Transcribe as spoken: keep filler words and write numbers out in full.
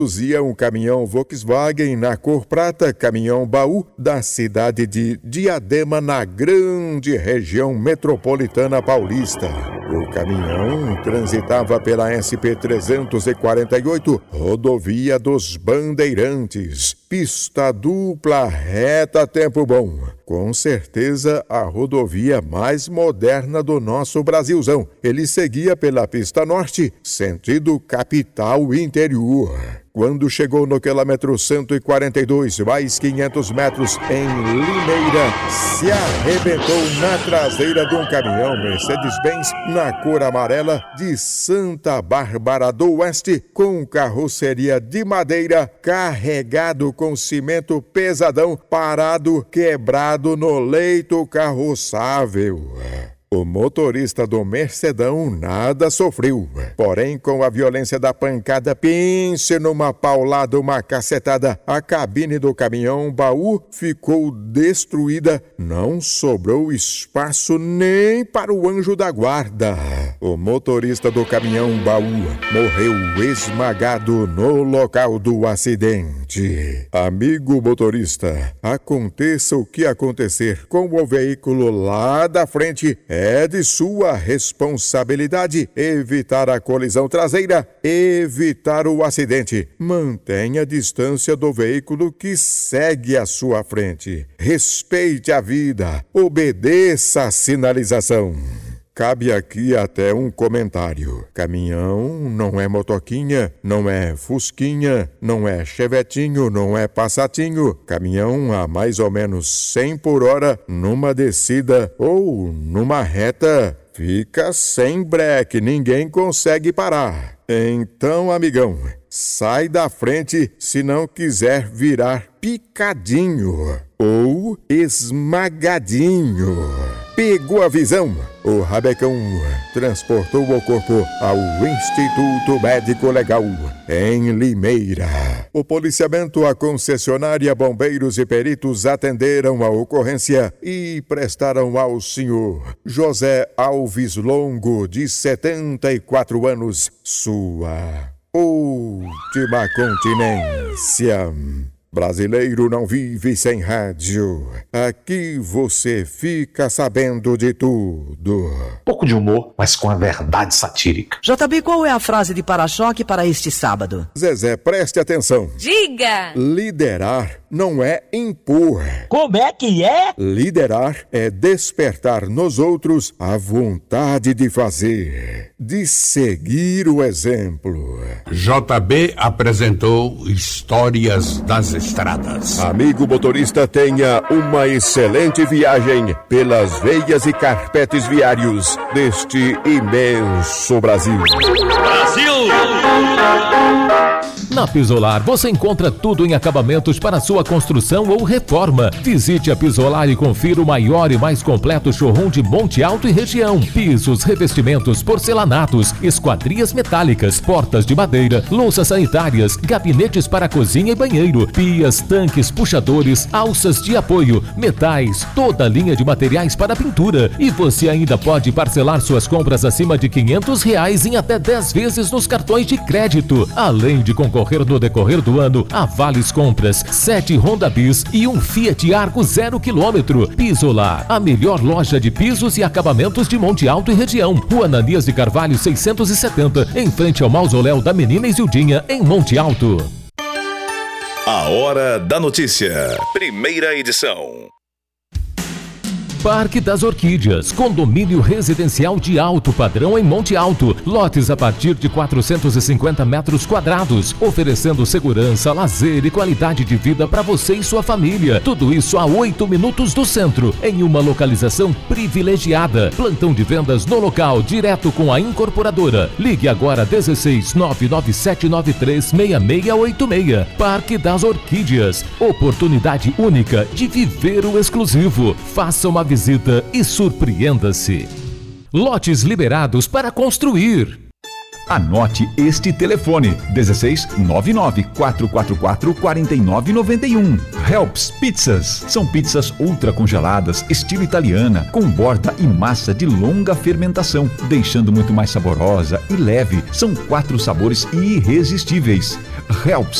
Conduzia um caminhão Volkswagen na cor prata, caminhão baú, da cidade de Diadema, na grande região metropolitana paulista. O caminhão transitava pela S P trezentos e quarenta e oito, rodovia dos Bandeirantes, pista dupla, reta, tempo bom. Com certeza a rodovia mais moderna do nosso Brasilzão. Ele seguia pela pista norte, sentido capital interior. Quando chegou no quilômetro cento e quarenta e dois, mais quinhentos metros em Limeira, se arrebentou na traseira de um caminhão Mercedes-Benz na cor amarela de Santa Bárbara do Oeste, com carroceria de madeira, carregado com cimento pesadão, parado, quebrado no leito carroçável. O motorista do Mercedão nada sofreu, porém com a violência da pancada, pense numa paulada, uma cacetada, a cabine do caminhão baú ficou destruída, não sobrou espaço nem para o anjo da guarda. O motorista do caminhão baú morreu esmagado no local do acidente. Amigo motorista, aconteça o que acontecer com o veículo lá da frente, é de sua responsabilidade evitar a colisão traseira, evitar o acidente. Mantenha a distância do veículo que segue à sua frente. Respeite a vida, obedeça a sinalização. Cabe aqui até um comentário. Caminhão não é motoquinha, não é fusquinha, não é chevetinho, não é passatinho. Caminhão a mais ou menos cem por hora numa descida ou numa reta fica sem breque, ninguém consegue parar. Então, amigão, sai da frente se não quiser virar picadinho ou esmagadinho. Pegou a visão? O rabecão transportou o corpo ao Instituto Médico Legal, em Limeira. O policiamento, a concessionária, bombeiros e peritos atenderam a ocorrência e prestaram ao senhor José Alves Longo, de setenta e quatro anos, sua última continência. Brasileiro não vive sem rádio. Aqui você fica sabendo de tudo. Pouco de humor, mas com a verdade satírica. J B, qual é a frase de para-choque para este sábado? Zezé, preste atenção. Diga! Liderar não é impor. Como é que é? Liderar é despertar nos outros a vontade de fazer, de seguir o exemplo. J B apresentou Histórias das Estradas. Amigo motorista, tenha uma excelente viagem pelas veias e carpetes viários deste imenso Brasil. Brasil! Na Pisolar você encontra tudo em acabamentos para sua construção ou reforma. Visite a Pisolar e confira o maior e mais completo showroom de Monte Alto e região. Pisos, revestimentos, porcelanatos, esquadrias metálicas, portas de madeira, louças sanitárias, gabinetes para cozinha e banheiro, pias, tanques, puxadores, alças de apoio, metais, toda a linha de materiais para pintura. E você ainda pode parcelar suas compras acima de quinhentos reais em até dez vezes nos cartões de crédito. Além de concorrer no decorrer do ano a vales compras, sete Honda Bis e um Fiat Argo zero quilômetro. Pisolar, a melhor loja de pisos e acabamentos de Monte Alto e região. Rua Ananias de Carvalho seiscentos e setenta, em frente ao mausoléu da Menina Isildinha, em Monte Alto. A Hora da Notícia, primeira edição. Parque das Orquídeas, condomínio residencial de alto padrão em Monte Alto. Lotes a partir de quatrocentos e cinquenta metros quadrados, oferecendo segurança, lazer e qualidade de vida para você e sua família. Tudo isso a oito minutos do centro, em uma localização privilegiada. Plantão de vendas no local, direto com a incorporadora. Ligue agora dezesseis nove nove sete nove três seis seis oito seis. Parque das Orquídeas, oportunidade única de viver o exclusivo. Faça uma visita e surpreenda-se. Lotes liberados para construir. Anote este telefone: dezesseis nove nove quatro quatro quatro quatro nove nove um. Helps Pizzas. São pizzas ultra congeladas, estilo italiana, com borda e massa de longa fermentação, deixando muito mais saborosa e leve. São quatro sabores irresistíveis. Helps